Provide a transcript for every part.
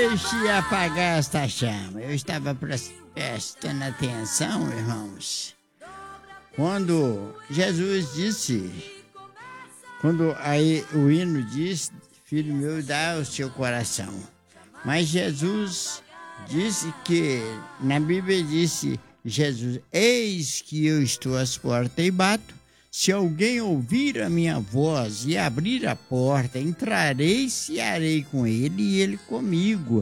deixe apagar esta chama. Eu estava prestando atenção, irmãos, quando Jesus disse, quando aí o hino diz, filho meu, dá o seu coração. Mas Jesus disse que, na Bíblia disse, Jesus, eis que eu estou às portas e bato. Se alguém ouvir a minha voz e abrir a porta, entrarei e cearei com ele e ele comigo.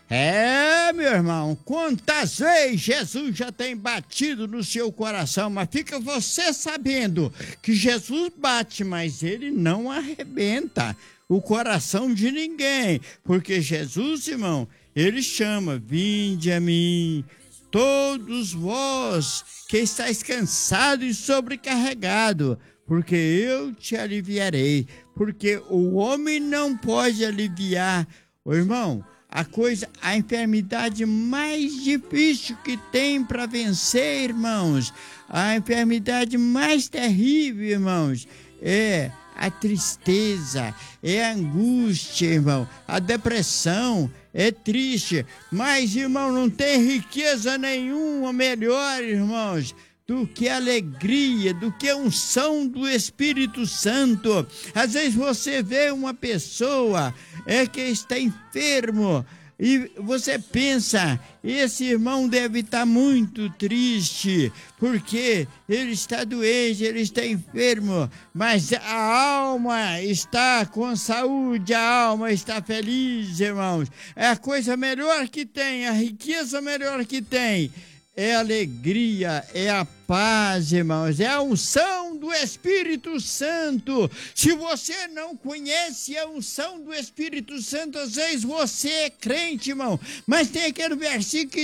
Meu irmão, quantas vezes Jesus já tem batido no seu coração, mas fica você sabendo que Jesus bate, mas ele não arrebenta o coração de ninguém, porque Jesus, irmão, ele chama, vinde a mim, todos vós que estáis cansados e sobrecarregados, porque eu te aliviarei, porque o homem não pode aliviar, irmão, a enfermidade mais difícil que tem para vencer, irmãos, a enfermidade mais terrível, irmãos, é a tristeza, é a angústia, irmão, a depressão, é triste, mas, irmão, não tem riqueza nenhuma melhor, irmãos, do que a alegria, do que a unção do Espírito Santo. Às vezes você vê uma pessoa que está enfermo, e você pensa, esse irmão deve estar muito triste, porque ele está doente, ele está enfermo, mas a alma está com saúde, a alma está feliz, irmãos. É a coisa melhor que tem, a riqueza melhor que tem. É a alegria, é a paz, irmãos, é a unção do Espírito Santo. Se você não conhece a unção do Espírito Santo, às vezes você é crente, irmão, mas tem aquele versículo que